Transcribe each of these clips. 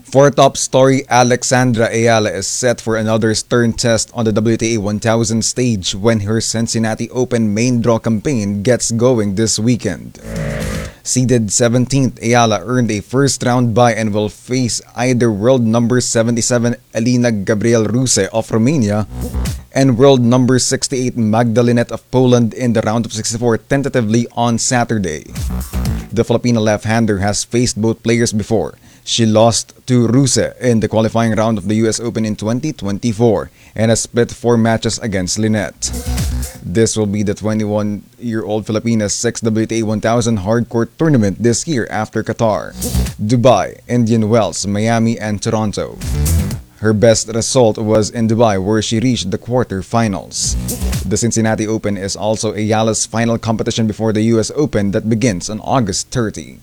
For top story, Alexandra Ayala is set for another stern test on the WTA 1000 stage when her Cincinnati Open main draw campaign gets going this weekend. Seeded 17th, Ayala earned a first-round bye and will face either world number 77 Elina Gabriel Ruse of Romania and world number 68 Magdalena of Poland in the round of 64 tentatively on Saturday. The Filipino left-hander has faced both players before. She lost to Ruse in the qualifying round of the US Open in 2024 and has split 4 matches against Linette. This will be the 21-year-old Filipina's 6th WTA 1000 hardcourt tournament this year after Qatar, Dubai, Indian Wells, Miami, and Toronto. Her best result was in Dubai, where she reached the quarterfinals. The Cincinnati Open is also Ayala's final competition before the US Open that begins on August 30.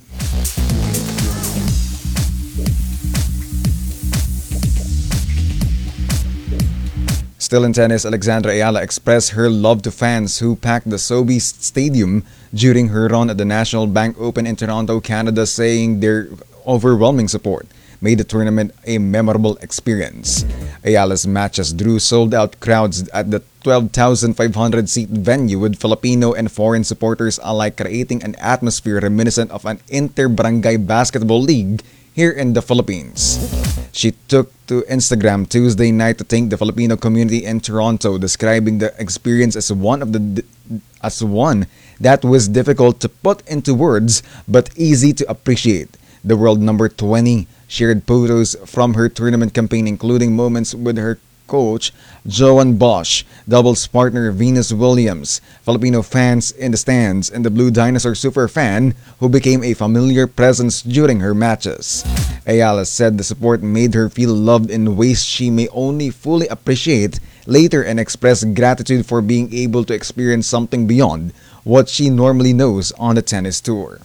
Still in tennis, Alexandra Ayala expressed her love to fans who packed the Sobeys Stadium during her run at the National Bank Open in Toronto, Canada, saying their overwhelming support made the tournament a memorable experience. Ayala's matches drew sold-out crowds at the 12,500-seat venue with Filipino and foreign supporters alike, creating an atmosphere reminiscent of an inter-barangay basketball league here in the Philippines. She took to Instagram Tuesday night to thank the Filipino community in Toronto, describing the experience as one that was difficult to put into words but easy to appreciate. The world number 20 shared photos from her tournament campaign, including moments with her coach Joan Bosch, doubles partner Venus Williams, Filipino fans in the stands, and the Blue Dinosaur superfan who became a familiar presence during her matches. Ayala said the support made her feel loved in ways she may only fully appreciate later and expressed gratitude for being able to experience something beyond what she normally knows on the tennis tour.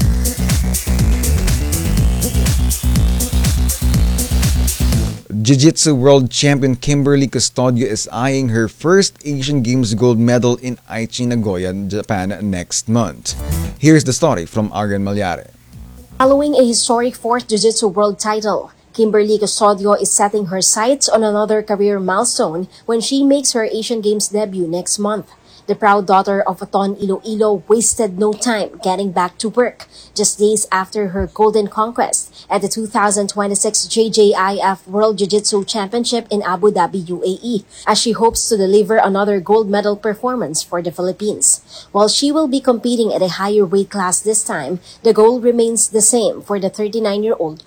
Jiu-Jitsu world champion Kimberly Custodio is eyeing her first Asian Games gold medal in Aichi, Nagoya, Japan next month. Here's the story from Arian Malyare. Following a historic 4th Jiu-Jitsu world title, Kimberly Custodio is setting her sights on another career milestone when she makes her Asian Games debut next month. The proud daughter of Aton Iloilo wasted no time getting back to work just days after her golden conquest at the 2026 JJIF World Jiu-Jitsu Championship in Abu Dhabi, UAE, as she hopes to deliver another gold medal performance for the Philippines. While she will be competing at a higher weight class this time, the goal remains the same for the 39-year-old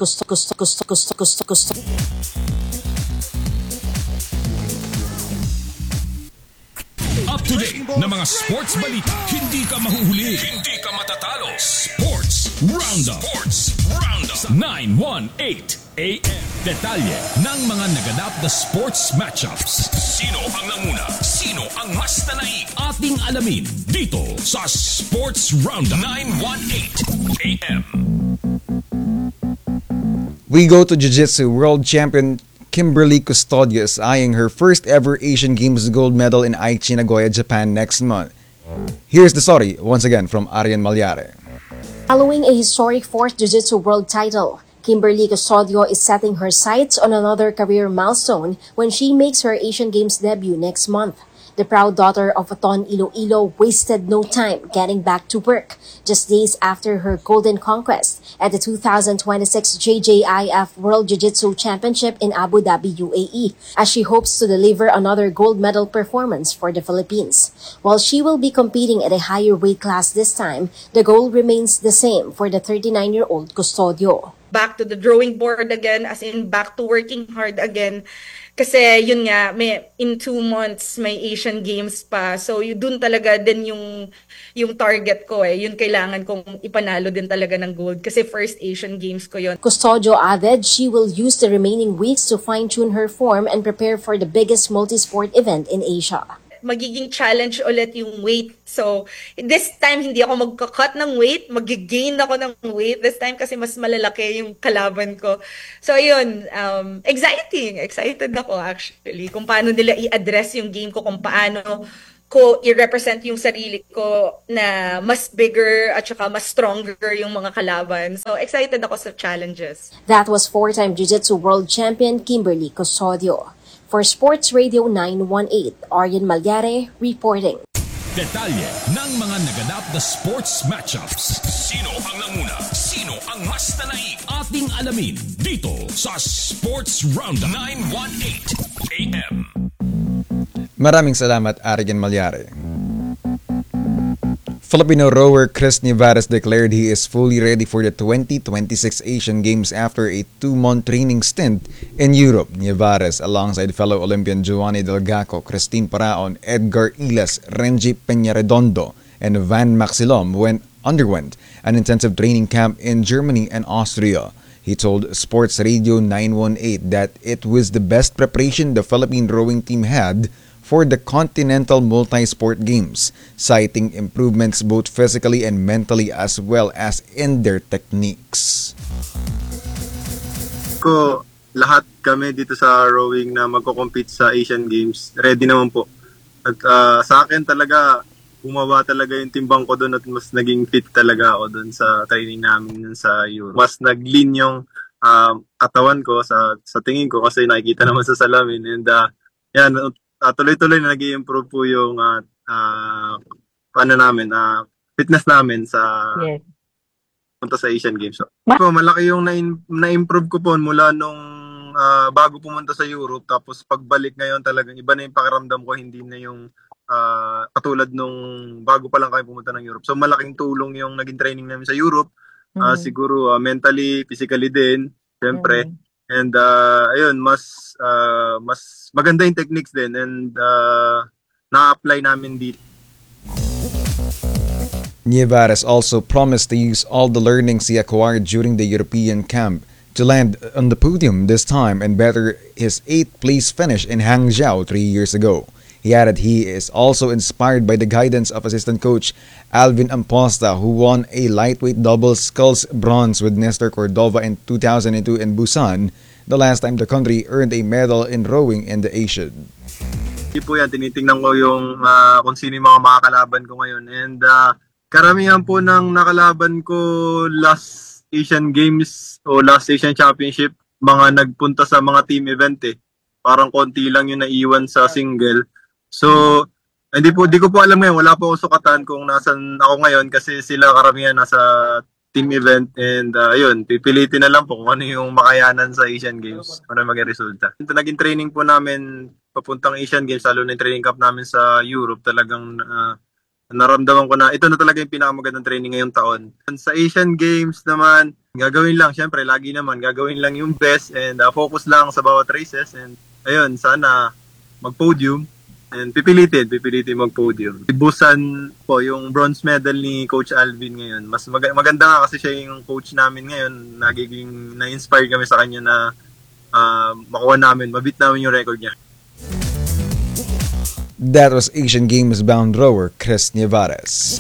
Up-to-date na mga sports balita. Hindi ka mahuhuli. Hindi ka matatalo. Sports Roundup. 918 AM. Detalye ng mga naganap na sports matchups. Sino ang nanguna? Sino ang mas nanaig? Ating alamin dito sa Sports Roundup. 918 AM. We go to Jiu-Jitsu world champion Kimberly Custodio is eyeing her first ever Asian Games gold medal in Aichi, Nagoya, Japan next month. Here's the story once again from Arian Malyare. Following a historic 4th Jiu-Jitsu world title, Kimberly Custodio is setting her sights on another career milestone when she makes her Asian Games debut next month. The proud daughter of Aton Iloilo wasted no time getting back to work just days after her golden conquest at the 2026 JJIF World Jiu-Jitsu Championship in Abu Dhabi, UAE, as she hopes to deliver another gold medal performance for the Philippines. While she will be competing at a higher weight class this time, the goal remains the same for the 39-year-old Custodio. Back to the drawing board again, as in back to working hard again. Kasi yun nga, in 2 months may Asian Games pa. So dun talaga din yung target ko eh. Yun kailangan kong ipanalo din talaga ng gold. Kasi first Asian Games ko yun. Custodio added she will use the remaining weeks to fine-tune her form and prepare for the biggest multi-sport event in Asia. Magiging challenge ulit yung weight. So, this time, hindi ako magka-cut ng weight. Mag-gain ako ng weight this time kasi mas malalaki yung kalaban ko. So, yun. Exciting. Excited ako actually. Kung paano nila i-address yung game ko. Kung paano ko i-represent yung sarili ko na mas bigger at saka mas stronger yung mga kalaban. So, excited ako sa challenges. That was four-time Jiu-Jitsu World Champion Kimberly Custodio. For Sports Radio 918, Arian Malyare reporting. Detalye ng mga naganap na sports matchups. Sino ang nanguna? Sino ang mas tanaik? Ating alamin dito sa Sports Roundup 918 AM. Maraming salamat, Arigan Malyare. Filipino rower Chris Nevares declared he is fully ready for the 2026 Asian Games after a 2-month training stint in Europe. Nevares, alongside fellow Olympian Giovanni Delgaco, Christine Paraon, Edgar Iles, Renji Peñaredondo, and Van Maxilom underwent an intensive training camp in Germany and Austria. He told Sports Radio 918 that it was the best preparation the Philippine rowing team had for the Continental Multi-Sport Games, citing improvements both physically and mentally as well as in their techniques. Lahat kami dito sa rowing na magko-compete sa Asian Games, ready naman po. At sa akin talaga, bumaba talaga yung timbang ko doon at mas naging fit talaga ako doon sa training namin sa Europe. Mas nag-lean yung katawan ko sa tingin ko kasi nakikita naman sa salamin. And yan, tuloy-tuloy na nag-i-improve po yung fitness namin sa punta sa Asian Games. So, malaki yung na-improve ko po mula nung bago pumunta sa Europe. Tapos pagbalik ngayon talagang iba na yung pakiramdam ko, hindi na yung katulad nung bago pa lang kami pumunta ng Europe. So malaking tulong yung naging training namin sa Europe. Siguro mentally, physically din, syempre. And ayun, mas maganda yung techniques din and na-apply namin dito. Nevares also promised to use all the learnings he acquired during the European camp to land on the podium this time and better his 8th place finish in Hangzhou 3 years ago. He added he is also inspired by the guidance of assistant coach Alvin Amposta, who won a lightweight doubles sculls bronze with Nestor Cordova in 2002 in Busan, the last time the country earned a medal in rowing in the Asian. Hindi po yan, tinitingnan ko yung kung sino yung mga makakalaban ko ngayon. And karamihan po ng nakalaban ko last Asian Games o last Asian Championship, mga nagpunta sa mga team event eh. Parang konti lang yung naiwan sa single. So, di ko po alam ngayon, wala po ako sukatan kung nasan ako ngayon kasi sila karamihan nasa team event and ayun, pipilitin na lang po kung ano yung makayanan sa Asian Games, ano maging resulta. Naging training po namin papuntang Asian Games, lalo na yung training camp namin sa Europe, talagang naramdaman ko na ito na talaga yung pinakamagandang training ngayong taon. Sa Asian Games naman, gagawin lang, syempre lagi naman, gagawin lang yung best and focus lang sa bawat races and ayun, sana mag-podium. And pipilitin mag-podium. Busan po, yung bronze medal ni Coach Alvin ngayon. Mas maganda nga kasi siya yung coach namin ngayon. Nagiging na-inspire kami sa kanya na makuha namin, mabit namin yung record niya. That was Asian Games bound rower Chris Nevares.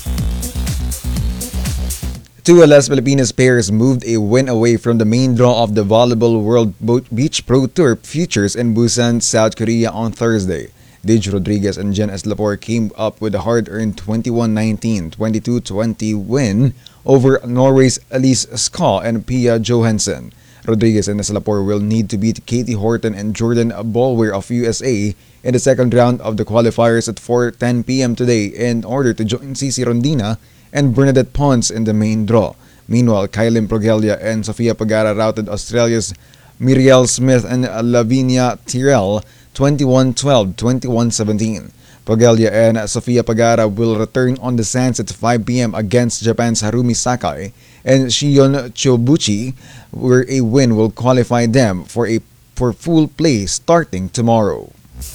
Two Alas Filipinas pairs moved a win away from the main draw of the Volleyball World Beach Pro Tour Futures in Busan, South Korea on Thursday. Dij Rodriguez and Jen Eslapor came up with a hard-earned 21-19, 22-20 win over Norway's Elise Ska and Pia Johansson. Rodriguez and Eslapor will need to beat Katie Horton and Jordan Bolwer of USA in the second round of the qualifiers at 4:10 p.m. today in order to join Cici Rondina and Bernadette Pons in the main draw. Meanwhile, Kylin Progelia and Sofia Pagara routed Australia's Mirielle Smith and Lavinia Tyrrell 21-12, 21-17. Progelia and Sofia Pagara will return on the sands at 5 p.m. against Japan's Harumi Sakai and Shion Chobuchi, where a win will qualify them for full play starting tomorrow.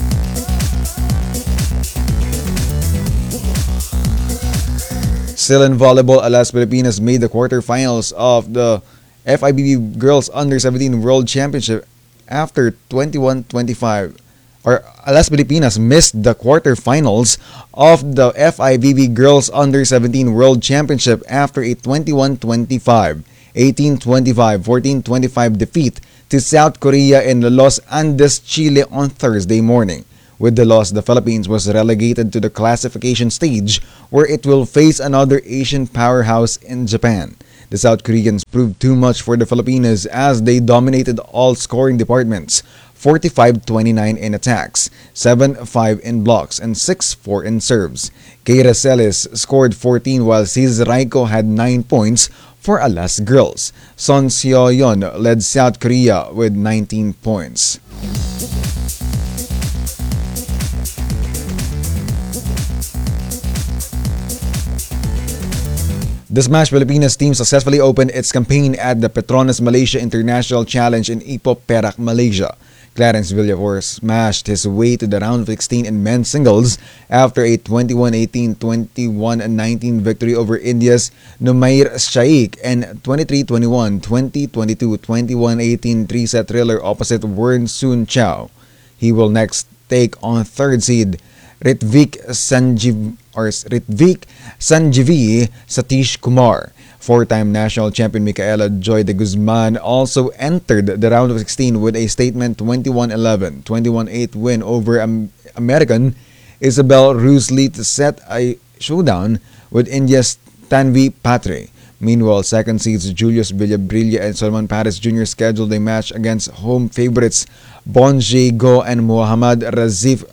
Still in volleyball, Alas Filipinas made the quarterfinals of the FIVB Girls Under-17 World Championship after 21-25. Alas Filipinas missed the quarterfinals of the FIVB Girls Under-17 World Championship after a 21-25, 18-25, 14-25 defeat to South Korea in Los Andes, Chile on Thursday morning. With the loss, the Philippines was relegated to the classification stage where it will face another Asian powerhouse in Japan. The South Koreans proved too much for the Filipinos as they dominated all scoring departments, 45-29 in attacks, 7-5 in blocks, and 6-4 in serves. Keira Celis scored 14 while Cis Raiko had 9 points for Alas girls. Son Seo-yeon led South Korea with 19 points. The Smash Pilipinas team successfully opened its campaign at the Petronas Malaysia International Challenge in Ipoh, Perak, Malaysia. Clarence Villaflor smashed his way to the round of 16 in men's singles after a 21-18, 21-19 victory over India's Numair Shaikh and 23-21, 20-22, 21-18 three-set thriller opposite Wern Soon Chow. He will next take on third seed Ritvik Sanjeevi Satish Kumar. Four-time national champion Micaela Joy de Guzman also entered the round of 16 with a statement 21-11, 21-8 win over American Isabel Rusli to set a showdown with India's Tanvi Patre. Meanwhile, second seeds Julius Villabrilla and Solomon Paris Jr. scheduled a match against home favorites Bonjie Go and Muhammad Razif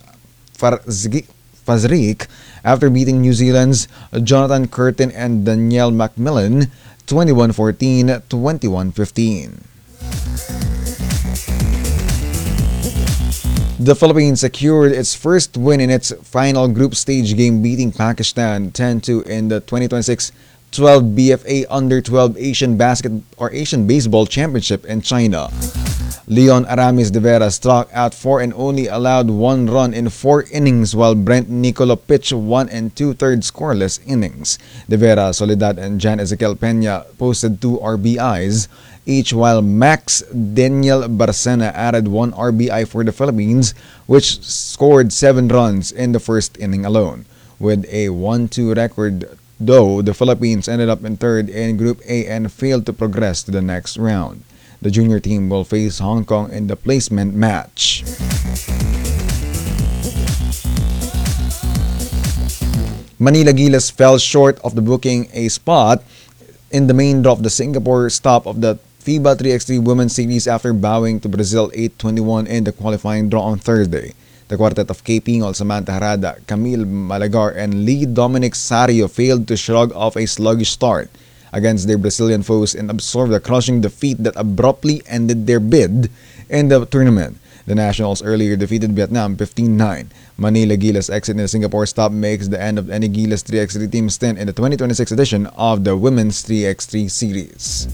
Fazrik after beating New Zealand's Jonathan Curtin and Danielle Macmillan 21-14, 21-15. The Philippines secured its first win in its final group stage game, beating Pakistan 10-2 in the 2026 12 BFA Under-12 Asian Baseball Championship in China. Leon Aramis de Vera struck out 4 and only allowed 1 run in 4 innings, while Brent Nicolo pitched 1 2/3 scoreless innings. De Vera, Soledad, and Jan Ezequiel Peña posted 2 RBIs each, while Max Daniel Barcena added 1 RBI for the Philippines, which scored 7 runs in the first inning alone. With a 1-2 record, though, the Philippines ended up in third in Group A and failed to progress to the next round. The junior team will face Hong Kong in the placement match. Manila Gilas fell short of the booking a spot in the main draw of the Singapore stop of the FIBA 3x3 Women's Series after bowing to Brazil 8-21 in the qualifying draw on Thursday. The quartet of Kay Pingol, Samantha Harada, Camille Malagar, and Lee Dominic Sario failed to shrug off a sluggish start against their Brazilian foes and absorbed a crushing defeat that abruptly ended their bid in the tournament. The Nationals earlier defeated Vietnam 15-9. Manila Gilas' exit in the Singapore stop makes the end of any Gilas 3x3 team stint in the 2026 edition of the Women's 3x3 Series.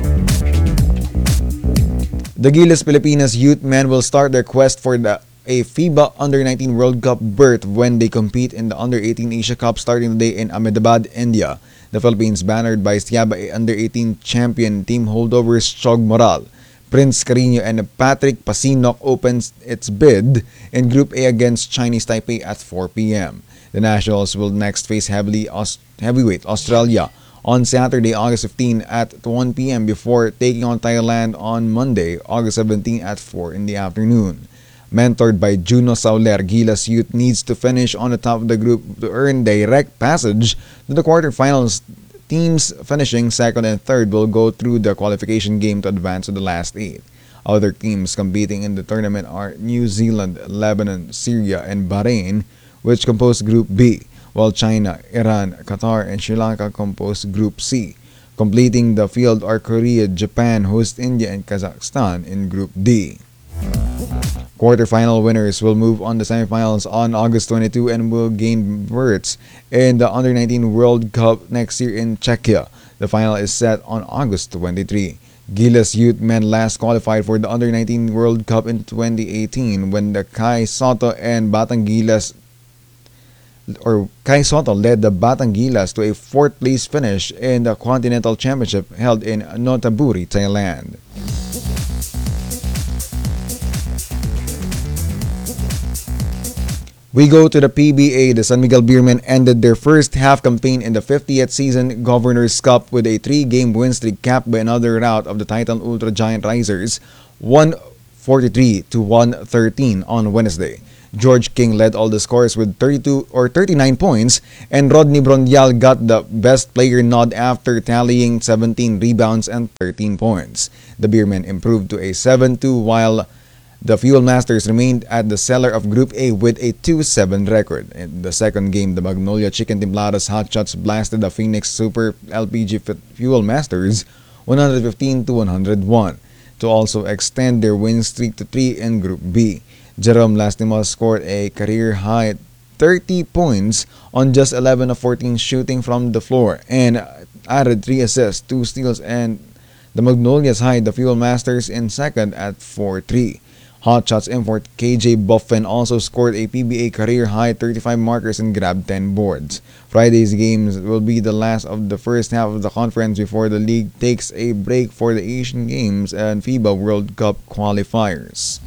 The Gilas Pilipinas youth men will start their quest for a FIBA Under-19 World Cup berth when they compete in the Under-18 Asia Cup starting today in Ahmedabad, India. The Philippines, bannered by Siaba Under-18 champion team holdovers Chog Moral, Prince Carino, and Patrick Pasinok, opens its bid in Group A against Chinese Taipei at 4 p.m. The Nationals will next face heavyweight Australia on Saturday, August 15 at 1 p.m. before taking on Thailand on Monday, August 17 at 4 in the afternoon. Mentored by Juno Sauler, Gilas Youth needs to finish on the top of the group to earn direct passage to the quarterfinals. Teams finishing second and third will go through the qualification game to advance to the last 8. Other teams competing in the tournament are New Zealand, Lebanon, Syria, and Bahrain, which compose Group B, while China, Iran, Qatar, and Sri Lanka compose Group C. Completing the field are Korea, Japan, host India, and Kazakhstan in Group D. Quarterfinal winners will move on to semifinals on August 22 and will gain berths in the Under-19 World Cup next year in Czechia. The final is set on August 23. Gilas youth men last qualified for the Under-19 World Cup in 2018 when the Kai Soto led the Batang Gilas to a 4th place finish in the Continental Championship held in Nonthaburi, Thailand. We go to the PBA. The San Miguel Beermen ended their first half campaign in the 50th season Governor's Cup with a 3-game win streak capped by another rout of the Titan Ultra Giant Risers, 143-113 on Wednesday. George King led all the scores with 39 points, and Rodney Brondial got the best player nod after tallying 17 rebounds and 13 points. The Beermen improved to a 7-2 while the Fuel Masters remained at the cellar of Group A with a 2-7 record. In the second game, the Magnolia Chicken Timpladas Hotshots blasted the Phoenix Super LPG Fuel Masters 115-101 to also extend their win streak to 3 in Group B. Jerome Lastimos scored a career-high 30 points on just 11 of 14 shooting from the floor and added 3 assists, 2 steals, and the Magnolias tied the Fuel Masters in second at 4-3. Hotshots import KJ Buffen also scored a PBA career-high 35 markers and grabbed 10 boards. Friday's games will be the last of the first half of the conference before the league takes a break for the Asian Games and FIBA World Cup qualifiers.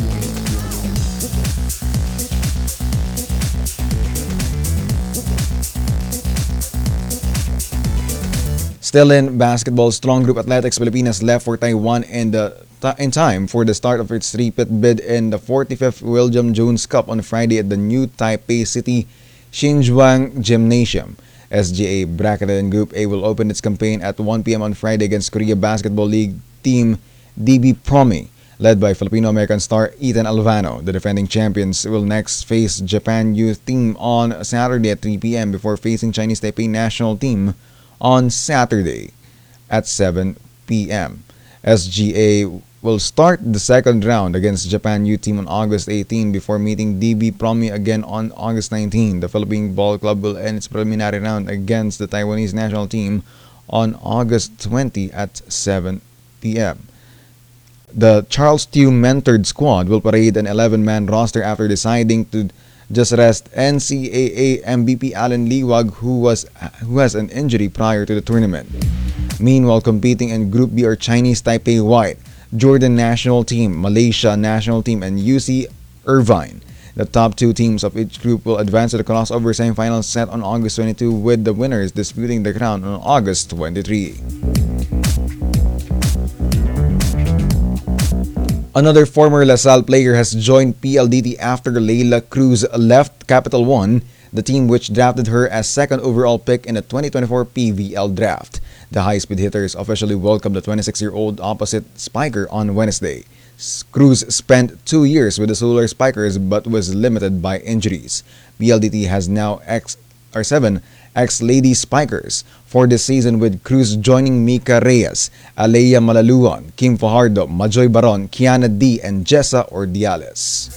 Still in basketball, Strong Group Athletics Pilipinas left for Taiwan in time for the start of its three-pit bid in the 45th William Jones Cup on Friday at the new Taipei City Xinjiang Gymnasium. SGA, bracketed in Group A, will open its campaign at 1 p.m. on Friday against Korea Basketball League team DB Promi, led by Filipino-American star Ethan Alvano. The defending champions will next face Japan youth team on Saturday at 3 p.m. before facing Chinese Taipei national team on Saturday at 7 p.m. SGA will start the second round against Japan U team on August 18 before meeting DB Promi again on August 19. The Philippine Ball Club will end its preliminary round against the Taiwanese national team on August 20 at 7 p.m. The Charles Tew mentored squad will parade an 11-man roster after deciding to just rest NCAA MVP Allen Liwag, who has an injury prior to the tournament. Meanwhile, competing in Group B are Chinese Taipei White, Jordan National Team, Malaysia National Team, and UC Irvine. The top 2 teams of each group will advance to the crossover semifinals set on August 22, with the winners disputing the crown on August 23. Another former LaSalle player has joined PLDT after Leila Cruz left Capital One, the team which drafted her as second overall pick in the 2024 PVL draft. The high-speed hitters officially welcomed the 26-year-old opposite Spiker on Wednesday. Cruz spent 2 years with the Solar Spikers but was limited by injuries. PLDT has now 7 ex-Lady Spikers for this season, with Cruz joining Mika Reyes, Alea Malaluan, Kim Fajardo, Majoy Baron, Kiana D, and Jessa Ordiales.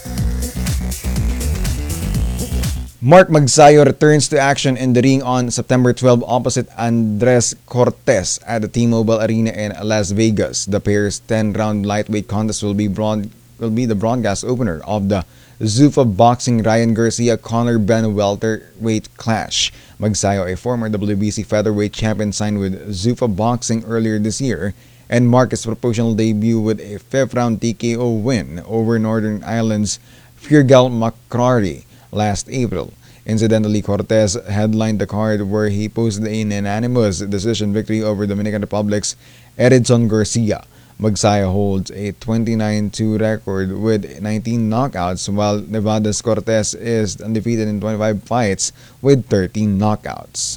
Mark Magsayo returns to action in the ring on September 12 opposite Andres Cortez at the T-Mobile Arena in Las Vegas. The pair's 10-round lightweight contest will be the broadcast opener of the Zuffa Boxing Ryan Garcia Conor Ben welterweight clash. Magsayo, a former WBC featherweight champion, signed with Zuffa Boxing earlier this year and marked his professional debut with a 5th-round TKO win over Northern Ireland's Fergal McCrory last April. Incidentally, Cortez headlined the card where he posted a unanimous decision victory over Dominican Republic's Edson Garcia. Magsayo holds a 29-2 record with 19 knockouts, while Nevada's Cortez is undefeated in 25 fights with 13 knockouts.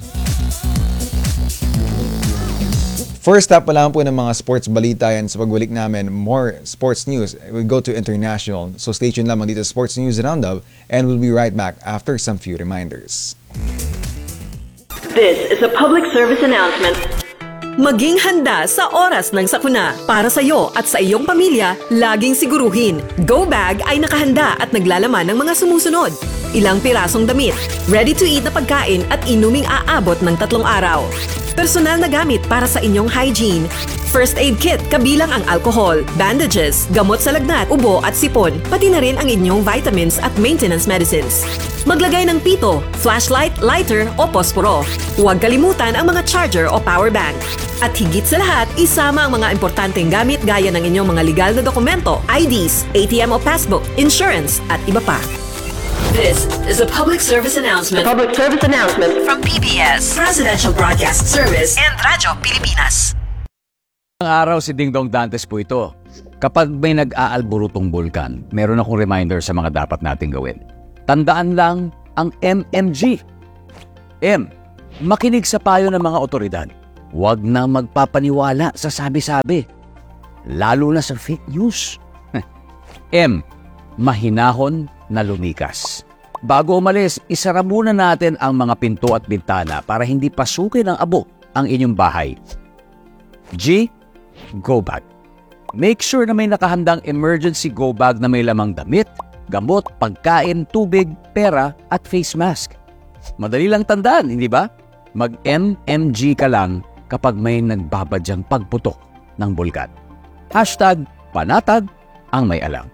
First up pa lang po ng mga sports balita yan. Sa pagbalik namin, more sports news. We'll go to international. So stay tuned lamang dito sa Sports News Roundup, and we'll be right back after some few reminders. This is a public service announcement. Maging handa sa oras ng sakuna. Para sa iyo at sa iyong pamilya, laging siguruhin, Go Bag ay nakahanda at naglalaman ng mga sumusunod. Ilang pirasong damit, ready-to-eat na pagkain at inuming aabot ng 3 araw. Personal na gamit para sa inyong hygiene. First aid kit kabilang ang alcohol, bandages, gamot sa lagnat, ubo at sipon, pati na rin ang inyong vitamins at maintenance medicines. Maglagay ng pito, flashlight, lighter o posporo. Huwag kalimutan ang mga charger o power bank. At higit sa lahat, isama ang mga importanteng gamit gaya ng inyong mga legal na dokumento, IDs, ATM o passbook, insurance at iba pa. This is a public service announcement. Public service announcement From PBS, Presidential Broadcast Service, and Radyo Pilipinas. Ang araw si Ding Dong Dantes po ito. Kapag may nag-aalborotong bulkan, meron akong reminder sa mga dapat nating gawin. Tandaan lang ang MMG. M. Makinig sa payo ng mga otoridad. Huwag na magpapaniwala sa sabi-sabi. Lalo na sa fake news. M. Mahinahon na lumikas. Bago umalis, isara muna natin ang mga pinto at bintana para hindi pasukin ng abo ang inyong bahay. G. Go bag. Make sure na may nakahandang emergency go bag na may lamang damit, gamot, pagkain, tubig, pera at face mask. Madali lang tandaan, hindi ba? Mag-MMG ka lang kapag may nagbabadyang pagputok ng bulkan. #panatag ang may alam.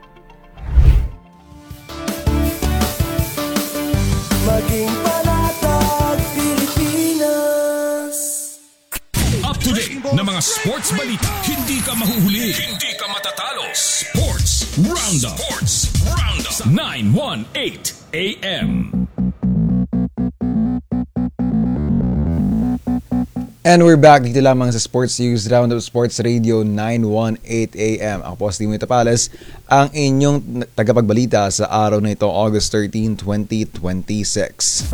Maging panatag Pilipinas. Up to date na mga sports balita. Hindi ka mahuhuli. Hindi ka matatalo. Sports Roundup. Sports Roundup. 918 AM. And we're back dito lamang sa Sports News Roundup Sports Radio 918 AM. Ako po si Timo Tapales, ang inyong tagapagbalita sa araw na ito, August 13, 2026.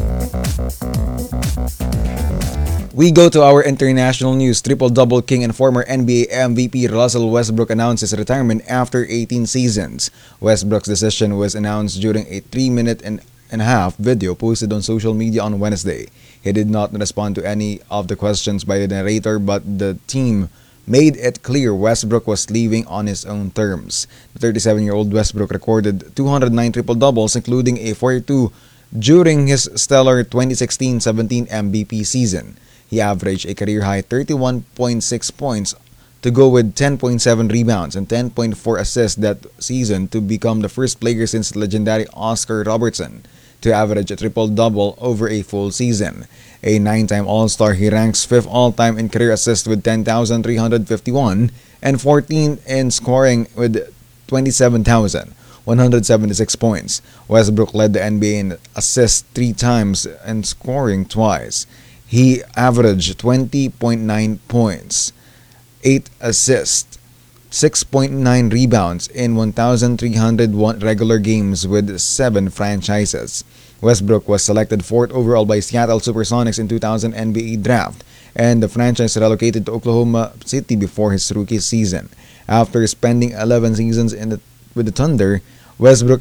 We go to our international news. Triple-double king and former NBA MVP Russell Westbrook announced his retirement after 18 seasons. Westbrook's decision was announced during a 3-minute and a half video posted on social media on Wednesday. He did not respond to any of the questions by the narrator, but the team made it clear Westbrook was leaving on his own terms. The 37-year-old Westbrook recorded 209 triple-doubles, including a 42 during his stellar 2016-17 MVP season. He averaged a career-high 31.6 points to go with 10.7 rebounds and 10.4 assists that season to become the first player since legendary Oscar Robertson to average a triple-double over a full season. A 9-time All-Star, he ranks 5th all-time in career assists with 10,351 and 14th in scoring with 27,176 points. Westbrook led the NBA in assists 3 times and scoring twice. He averaged 20.9 points, 8 assists, 6.9 rebounds in 1,301 regular games with 7 franchises. Westbrook was selected 4th overall by Seattle Supersonics in 2000 NBA draft, and the franchise relocated to Oklahoma City before his rookie season. After spending 11 seasons with the Thunder, Westbrook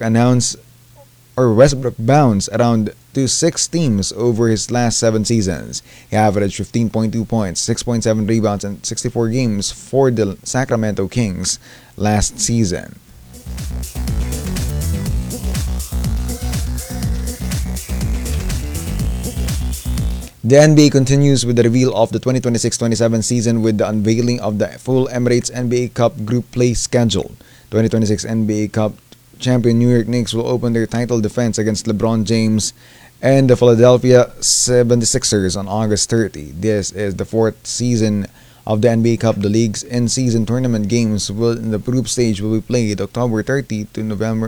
bounced around to 6 teams over his last 7 seasons. He averaged 15.2 points, 6.7 rebounds, and 64 games for the Sacramento Kings last season. The NBA continues with the reveal of the 2026-27 season with the unveiling of the full Emirates NBA Cup group play schedule. 2026 NBA Cup champion New York Knicks will open their title defense against LeBron James and the Philadelphia 76ers on August 30. This is the 4th season of the NBA Cup. The league's in-season tournament games in the group stage will be played October 30, November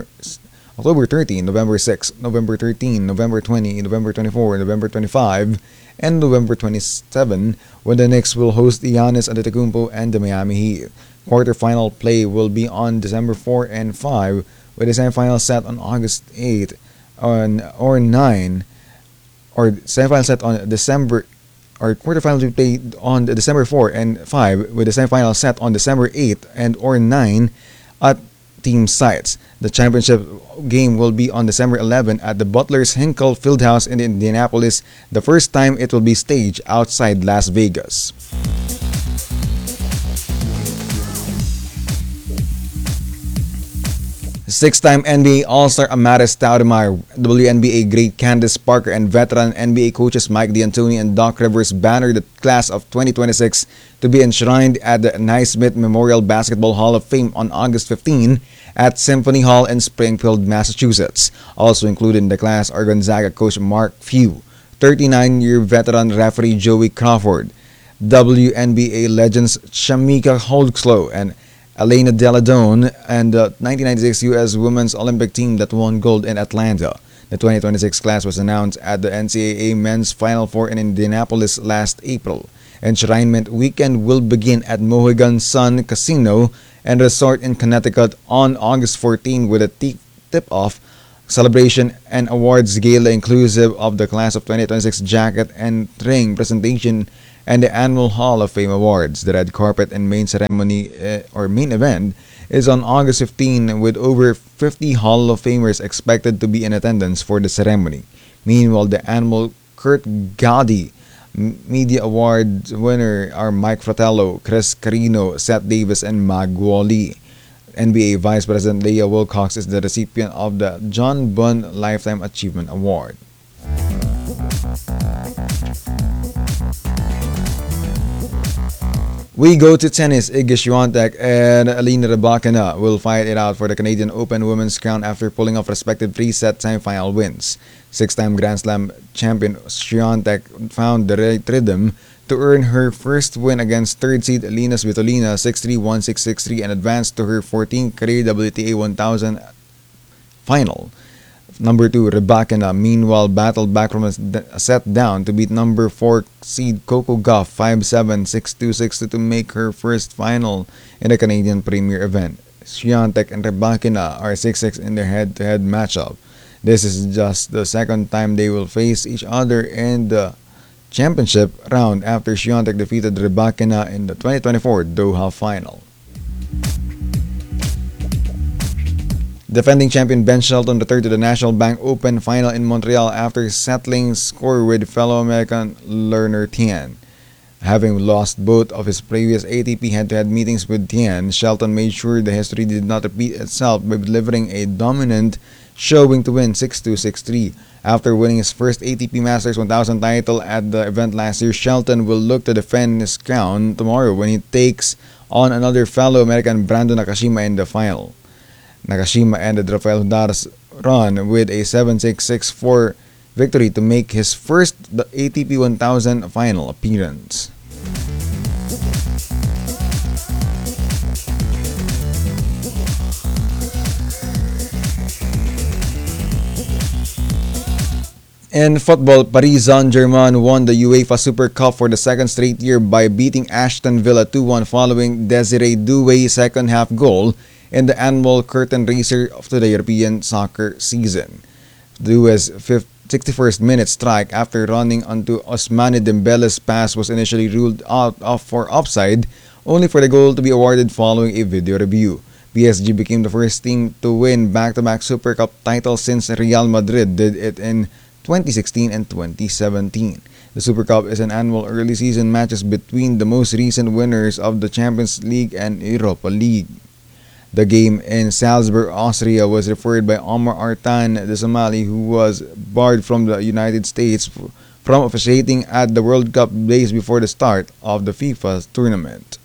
6, November 13, November 20, November 24, November 25, and November 27, when the Knicks will host Giannis Antetokounmpo and the Miami Heat. Quarterfinal play will be on December 4 and 5, with the semifinal set on August 8 or 9, or semifinal set on December, or quarterfinal will be played on December 4 and 5, with the semifinal set on December 8 and or 9 at team sites. The championship game will be on December 11 at the Butler's Hinkle Fieldhouse in Indianapolis, the first time it will be staged outside Las Vegas. Six-time NBA All-Star Amar'e Stoudemire, WNBA great Candace Parker, and veteran NBA coaches Mike D'Antoni and Doc Rivers banner the class of 2026 to be enshrined at the Naismith Memorial Basketball Hall of Fame on August 15 at Symphony Hall in Springfield, Massachusetts. Also included in the class are Gonzaga coach Mark Few, 39-year veteran referee Joey Crawford, WNBA legends Shamika Holdsclaw and Elena Delle Donne, and the 1996 U.S. Women's Olympic team that won gold in Atlanta. The 2026 class was announced at the NCAA Men's Final Four in Indianapolis last April. Enshrinement weekend will begin at Mohegan Sun Casino and Resort in Connecticut on August 14 with a tip-off celebration and awards gala inclusive of the Class of 2026 jacket and ring presentation and the annual Hall of Fame awards. The red carpet and main ceremony or main event is on August 15 with over 50 Hall of Famers expected to be in attendance for the ceremony. Meanwhile, the annual Kurt Gowdy Media Award winner are Mike Fratello, Chris Carino, Seth Davis, and Mag Wally. NBA Vice President Leah Wilcox is the recipient of the John Bunn Lifetime Achievement Award. We go to tennis. Iga Swiatek and Alina Rybakina will fight it out for the Canadian Open Women's crown after pulling off respective three-set semifinal wins. Six-time Grand Slam champion Swiatek found the right rhythm to earn her first win against third seed Alina Svitolina 6-3, 1-6, 6-3 and advanced to her 14th career WTA 1000 final. Number 2, Rybakina, meanwhile, battled back from a set down to beat number 4 seed Coco Gauff 5-7, 6-2, 6-2 to make her first final in the Canadian Premier event. Swiatek and Rybakina are 6-6 in their head-to-head matchup. This is just the second time they will face each other in the championship round after Swiatek defeated Rybakina in the 2024 Doha final. Defending champion Ben Shelton returned to the National Bank Open final in Montreal after settling score with fellow American Lerner Tien. Having lost both of his previous ATP head-to-head meetings with Tien, Shelton made sure the history did not repeat itself by delivering a dominant showing to win 6-2, 6-3. After winning his first ATP Masters 1000 title at the event last year, Shelton will look to defend his crown tomorrow when he takes on another fellow American, Brandon Nakashima, in the final. Nakashima ended Rafael Nadal's run with a 7-6, 6-4 victory to make his first ATP 1000 final appearance. In football, Paris Saint-Germain won the UEFA Super Cup for the second straight year by beating Aston Villa 2-1 following Desiree Doué's second-half goal in the annual curtain raiser of the European soccer season. Doué's 61st minute strike after running onto Ousmane Dembele's pass was initially ruled out for offside, only for the goal to be awarded following a video review. PSG became the first team to win back-to-back Super Cup titles since Real Madrid did it in 2016 and 2017. The Super Cup is an annual early season matches between the most recent winners of the Champions League and Europa League. The game in Salzburg, Austria was refereed by Omar Artan the Somali, who was barred from the United States from officiating at the World Cup days before the start of the FIFA tournament.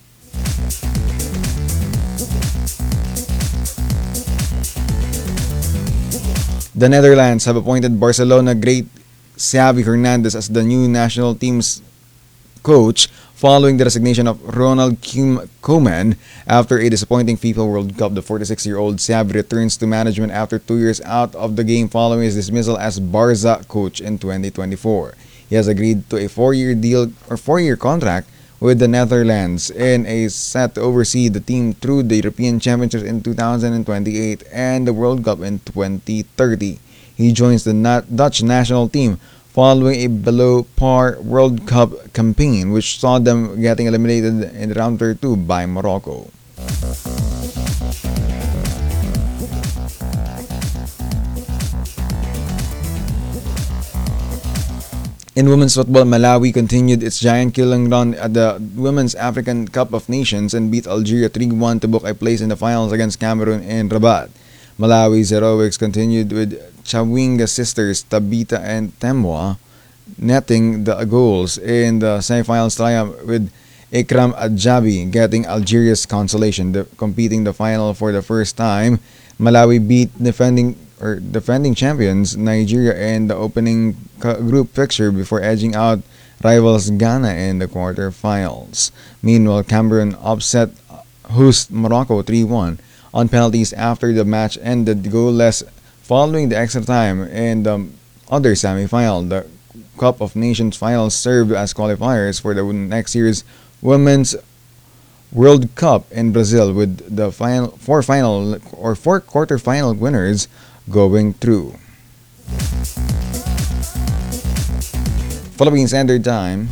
The Netherlands have appointed Barcelona great Xavi Hernandez as the new national team's coach following the resignation of Ronald Koeman after a disappointing FIFA World Cup. The 46-year-old Xavi returns to management after 2 years out of the game following his dismissal as Barça coach in 2024. He has agreed to a 4-year contract with the Netherlands and is set to oversee the team through the European Championships in 2028 and the World Cup in 2030. He joins the Dutch national team following a below-par World Cup campaign which saw them getting eliminated in round 32 by Morocco. In women's football, Malawi continued its giant-killing run at the Women's African Cup of Nations and beat Algeria 3-1 to book a place in the finals against Cameroon in Rabat. Malawi's heroics continued with Chawinga sisters Tabita and Temwa netting the goals in the semifinals triumph, with Ikram Adjabi getting Algeria's consolation, competing the final for the first time. Malawi beat defending champions Nigeria in the opening group fixture before edging out rivals Ghana in the quarterfinals. Meanwhile, Cameroon upset host Morocco 3-1 on penalties after the match ended goalless following the extra time in the other semifinal. The Cup of Nations finals served as qualifiers for the next year's Women's World Cup in Brazil, with the four quarterfinal winners going through. Philippine Standard Time.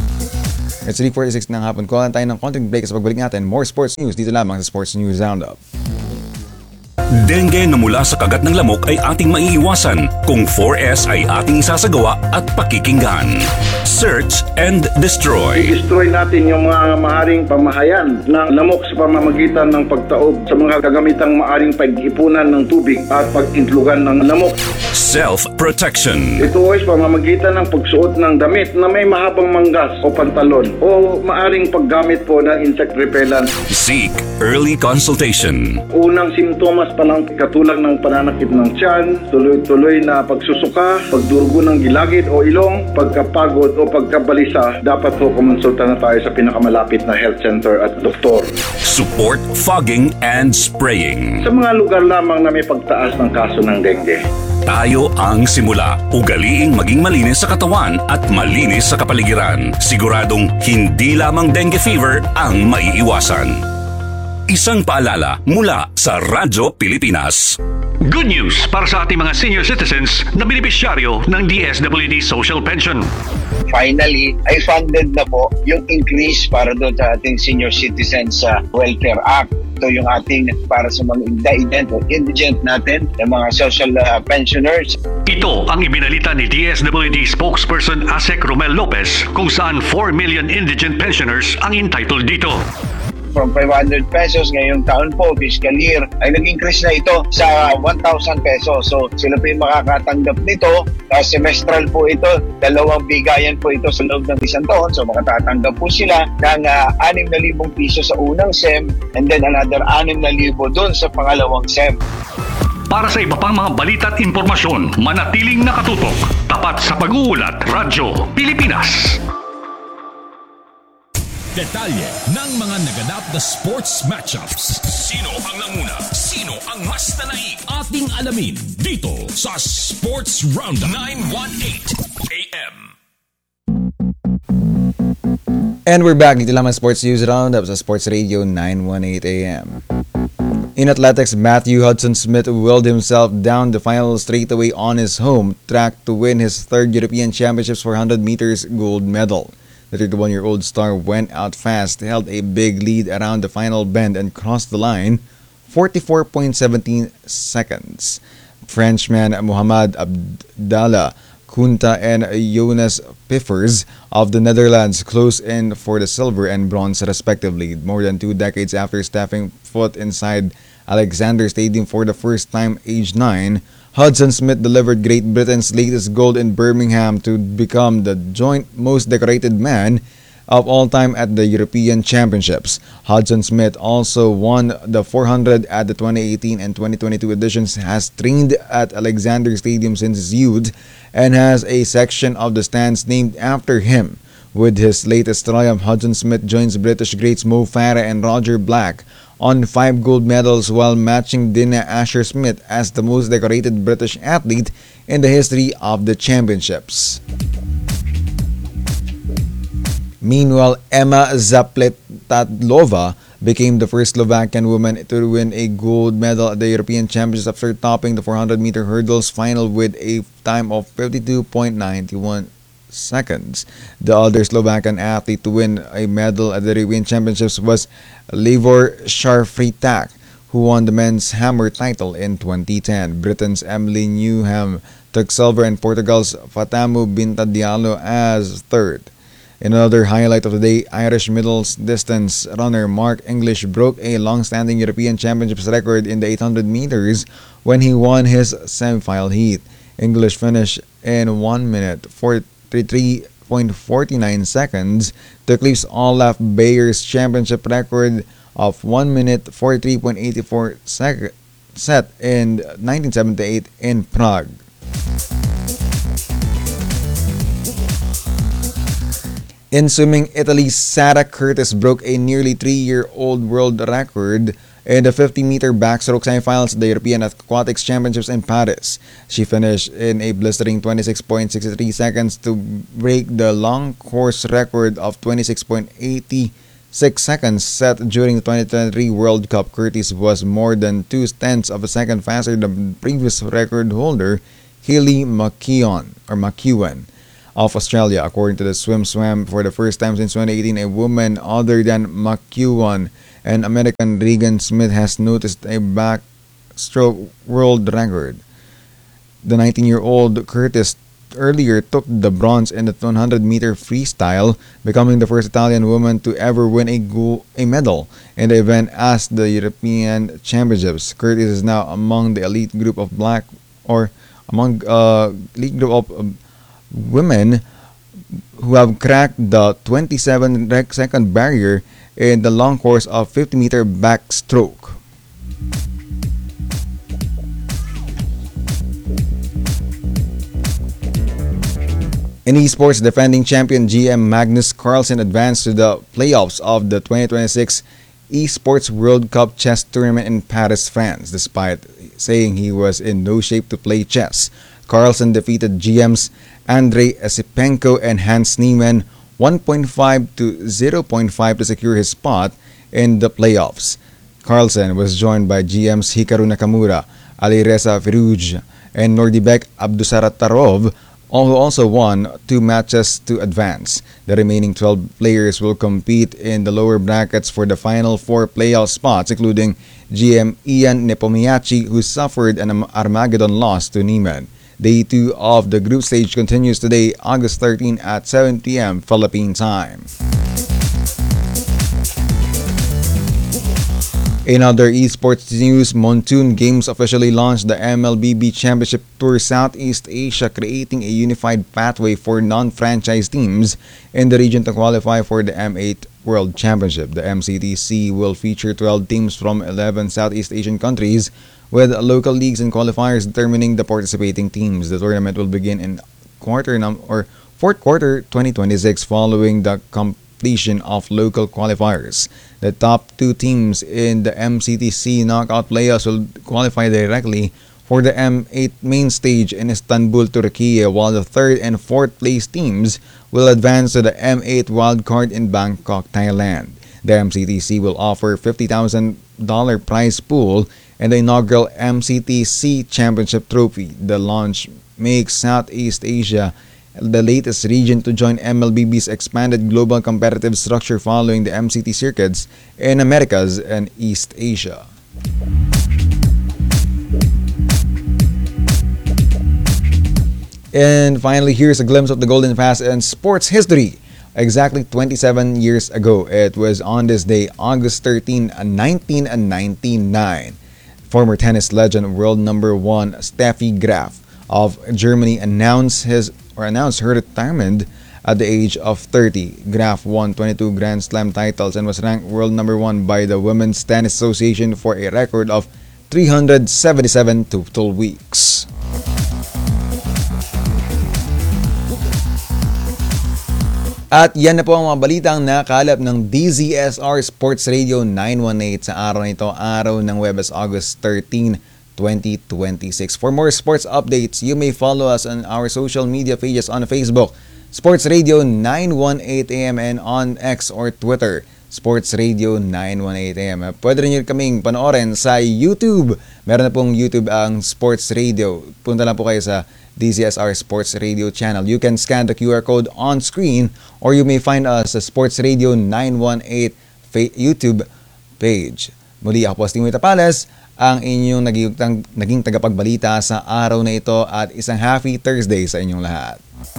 It's 3:46 ng hapon. Kuha tayo ng konting break sa pagbalik natin. More sports news dito lamang sa Sports News Roundup. Dengue na mula sa kagat ng lamok ay ating maiiwasan kung 4S ay ating isasagawa at pakikinggan. Search and destroy. I-destroy natin yung mga maaring pamahayan ng lamok sa pamamagitan ng pagtaob sa mga kagamitang maaring pag-ipunan ng tubig at pag-intlugan ng lamok. Self-protection. Ito ay pamamagitan ng pagsuot ng damit na may mahabang manggas o pantalon o maaring paggamit po ng insect repellent. Seek early consultation. Unang simptomas pa lang katulad ng pananakit ng tiyan, tuloy-tuloy na pagsusuka, pagdurugo ng gilagid o ilong, pagkapagod o pagkabalisa, dapat po kumonsulta na tayo sa pinakamalapit na health center at doktor. Support fogging and spraying. Sa mga lugar lamang na may pagtaas ng kaso ng dengue. Tayo ang simula. Ugaliing maging malinis sa katawan at malinis sa kapaligiran. Siguradong hindi lamang dengue fever ang maiiwasan. Isang paalala mula sa Radyo Pilipinas. Good news para sa ating mga senior citizens na benepisyaryo ng DSWD Social Pension. Finally, ay funded na po yung increase para doon sa ating Senior Citizens Welfare Act. Ito yung ating para sa mga indigent natin, yung mga social pensioners. Ito ang ibinalita ni DSWD spokesperson Asek Romel Lopez kung saan 4 million indigent pensioners ang entitled dito. From 500 pesos ngayong taon po, fiscal year, ay nag-increase na ito sa 1,000 pesos. So sila po yung makakatanggap nito. Semestral po ito, 2 bigayan po ito sa loob ng isang taon. So makatatanggap po sila ng 6,000 piso sa unang SEM and then another 6,000 doon sa pangalawang SEM. Para sa iba pang mga balita at impormasyon, manatiling nakatutok. Tapat sa pag-uulat, Radyo Pilipinas. Detalye ng mga naganap na sports matchups. Sino ang nanguna? Sino ang mas nanaig? Ating alamin dito sa Sports Roundup 918 AM. And we're back dito lamang Sports News Roundup sa Sports Radio 918 AM. In athletics, Matthew Hudson-Smith willed himself down the final straightaway on his home track to win his third European Championships 400 meters gold medal. The 31-year-old star went out fast, held a big lead around the final bend and crossed the line 44.17 seconds. Frenchman Mohamed Abdallah Kunta and Jonas Piffers of the Netherlands close in for the silver and bronze respectively, more than 2 decades after stepping foot inside Alexander Stadium for the first time, aged 9. Hudson-Smith delivered Great Britain's latest gold in Birmingham to become the joint most decorated man of all time at the European Championships. Hudson-Smith also won the 400 at the 2018 and 2022 editions, has trained at Alexander Stadium since his youth, and has a section of the stands named after him. With his latest triumph, Hudson-Smith joins British greats Mo Farah and Roger Black on 5 gold medals, while matching Dina Asher-Smith as the most decorated British athlete in the history of the championships. Meanwhile, Emma Zapletadlova became the first Slovakian woman to win a gold medal at the European Championships after topping the 400-meter hurdles final with a time of 52.91 seconds. The other Slovakian athlete to win a medal at the European Championships was Livor Sharfritak, who won the men's hammer title in 2010. Britain's Emily Newham took silver and Portugal's Fatamu Binta Diallo as third. In another highlight of the day, Irish middle distance runner Mark English broke a long-standing European Championships record in the 800 meters when he won his semi-final heat. English finished in 1 minute 43.49 seconds to eclipse Olaf Bayer's championship record of 1 minute 43.84 set in 1978 in Prague. In swimming, Italy's Sara Curtis broke a nearly 3-year-old world record in the 50-meter backstroke semifinals of the European Aquatics Championships in Paris. She finished in a blistering 26.63 seconds to break the long course record of 26.86 seconds set during the 2023 World Cup. Curtis was more than 2/10 of a second faster than the previous record holder, Hayley McEwen of Australia. According to the swim for the first time since 2018, a woman other than McEwen and American Regan Smith has noticed a backstroke world record. The 19-year-old Curtis earlier took the bronze in the 100-meter freestyle, becoming the first Italian woman to ever win a medal in the event at the European Championships. Curtis is now among the elite group of women who have cracked the 27-second barrier in the long course of 50-meter backstroke. In esports, defending champion GM Magnus Carlsen advanced to the playoffs of the 2026 Esports World Cup Chess Tournament in Paris, France, despite saying he was in no shape to play chess. Carlsen defeated GMs Andrei Esipenko and Hans Niemann 1.5 to 0.5 to secure his spot in the playoffs. Carlsen was joined by GMs Hikaru Nakamura, Alireza Firouzja, and Nordibek Abdusattarov, who also won 2 matches to advance. The remaining 12 players will compete in the lower brackets for the final 4 playoff spots, including GM Ian Nepomniachtchi, who suffered an Armageddon loss to Niemann. Day 2 of the group stage continues today, August 13 at 7 p.m. Philippine time. In other esports news, Monsoon Games officially launched the MLBB Championship Tour Southeast Asia, creating a unified pathway for non-franchise teams in the region to qualify for the M8 World Championship. The MCTC will feature 12 teams from 11 Southeast Asian countries, with local leagues and qualifiers determining the participating teams. The tournament will begin in fourth quarter 2026 following the completion of local qualifiers. The top 2 teams in the MCTC knockout playoffs will qualify directly for the M8 main stage in Istanbul, Turkey, while the 3rd and 4th place teams will advance to the M8 wildcard in Bangkok, Thailand. The MCTC will offer $50,000 prize pool and the inaugural MCTC Championship Trophy. The launch makes Southeast Asia the latest region to join MLBB's expanded global competitive structure following the MCT circuits in Americas and East Asia. And finally, here's a glimpse of the Golden Fast in sports history. Exactly 27 years ago, it was on this day, August 13, 1999. Former tennis legend, world number 1 Steffi Graf of Germany announced her retirement at the age of 30. Graf won 22 Grand Slam titles and was ranked world number 1 by the Women's Tennis Association for a record of 377 total weeks. At yan na po ang mga balitang nakalap ng DZSR Sports Radio 918 sa araw nito, araw ng Huwebes, August 13, 2026. For more sports updates, you may follow us on our social media pages on Facebook, Sports Radio 918 AM, and on X or Twitter, Sports Radio 918 AM. Pwede rin kaming panoorin sa YouTube. Meron na pong YouTube ang Sports Radio. Punta lang po kayo sa DZSR Sports Radio channel. You can scan the QR code on screen or you may find us sa Sports Radio 918 YouTube page. Muli ako po si Timoy Tapales, ang inyong naging tagapagbalita sa araw na ito, at isang happy Thursday sa inyong lahat.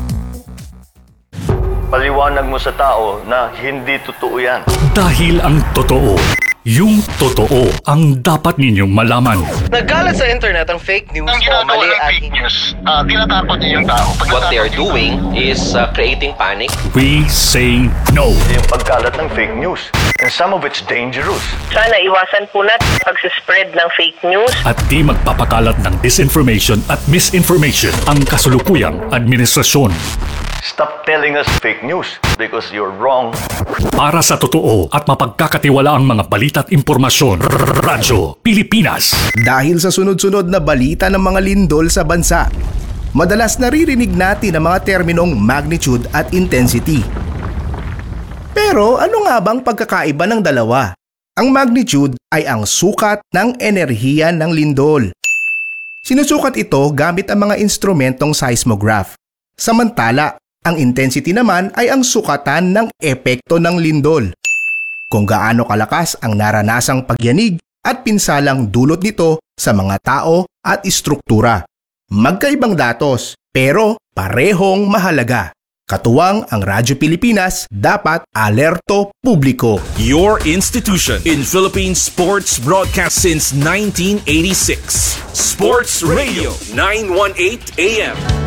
Paliwanag mo sa tao na hindi totoo yan. Dahil ang totoo, yung totoo ang dapat ninyong malaman. Nagkalat sa internet ang fake news o mali at fake news. Tinatapon niyo yung tao. What they are doing is creating panic. We say no. Yung pagkalat ng fake news. And some of it's dangerous. Sana iwasan po natin pag-spread ng fake news. At di magpapakalat ng disinformation at misinformation ang kasulukuyang administrasyon. Stop telling us fake news because you're wrong. Para sa totoo at mapagkakatiwalaang mga balita at impormasyon, Radyo Pilipinas. Dahil sa sunod-sunod na balita ng mga lindol sa bansa, madalas naririnig natin ang mga terminong magnitude at intensity. Pero ano nga bang pagkakaiba ng dalawa? Ang magnitude ay ang sukat ng enerhiya ng lindol. Sinusukat ito gamit ang mga instrumentong seismograph. Samantala, ang intensity naman ay ang sukatan ng epekto ng lindol. Kung gaano kalakas ang naranasang pagyanig at pinsalang dulot nito sa mga tao at istruktura. Magkaibang datos pero parehong mahalaga. Katuwang ang Radyo Pilipinas, dapat alerto publiko. Your institution in Philippine sports broadcast since 1986. Sports Radio 918 AM.